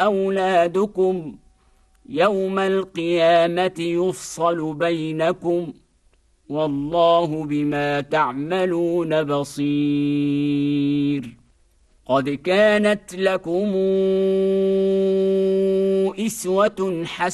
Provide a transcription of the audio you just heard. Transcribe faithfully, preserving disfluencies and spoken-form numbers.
وأولادكم يوم القيامة يفصل بينكم والله بما تعملون بصير. قد كانت لكم أسوة حسنة